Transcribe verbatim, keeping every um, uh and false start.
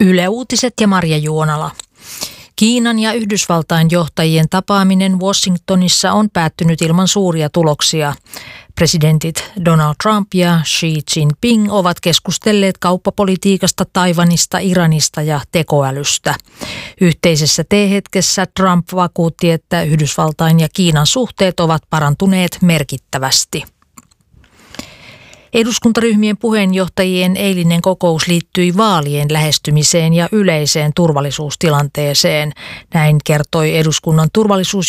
Yle Uutiset ja Marja Juonala. Kiinan ja Yhdysvaltain johtajien tapaaminen Washingtonissa on päättynyt ilman suuria tuloksia. Presidentit Donald Trump ja Xi Jinping ovat keskustelleet kauppapolitiikasta, Taiwanista, Iranista ja tekoälystä. Yhteisessä teehetkessä Trump vakuutti, että Yhdysvaltain ja Kiinan suhteet ovat parantuneet merkittävästi. Eduskuntaryhmien puheenjohtajien eilinen kokous liittyi vaalien lähestymiseen ja yleiseen turvallisuustilanteeseen. Näin kertoi eduskunnan turvallisuus-